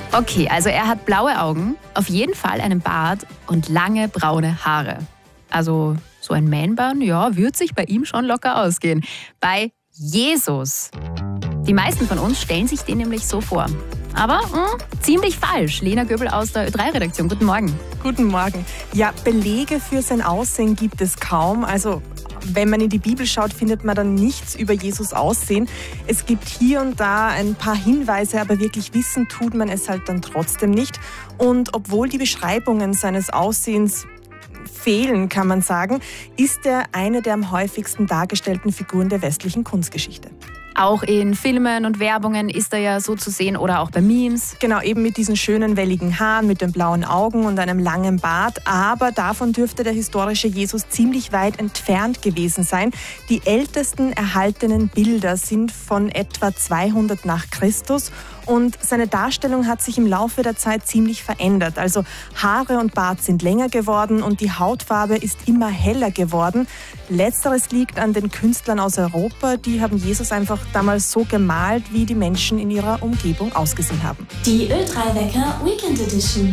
Okay, also er hat blaue Augen, auf jeden Fall einen Bart und lange braune Haare. Also so ein Man-Bun, ja, wird sich bei ihm schon locker ausgehen. Bei Jesus. Die meisten von uns stellen sich den nämlich so vor. Aber ziemlich falsch. Lena Göbel aus der Ö3-Redaktion. Guten Morgen. Guten Morgen. Ja, Belege für sein Aussehen gibt es kaum. Also wenn man in die Bibel schaut, findet man dann nichts über Jesus Aussehen. Es gibt hier und da ein paar Hinweise, aber wirklich wissen tut man es halt dann trotzdem nicht. Und obwohl die Beschreibungen seines Aussehens fehlen, kann man sagen, ist er eine der am häufigsten dargestellten Figuren der westlichen Kunstgeschichte. Auch in Filmen und Werbungen ist er ja so zu sehen oder auch bei Memes. Genau, eben mit diesen schönen welligen Haaren, mit den blauen Augen und einem langen Bart. Aber davon dürfte der historische Jesus ziemlich weit entfernt gewesen sein. Die ältesten erhaltenen Bilder sind von etwa 200 nach Christus. Und seine Darstellung hat sich im Laufe der Zeit ziemlich verändert. Also Haare und Bart sind länger geworden und die Hautfarbe ist immer heller geworden. Letzteres liegt an den Künstlern aus Europa. Die haben Jesus einfach damals so gemalt, wie die Menschen in ihrer Umgebung ausgesehen haben. Die Ö3 Wecker Weekend Edition.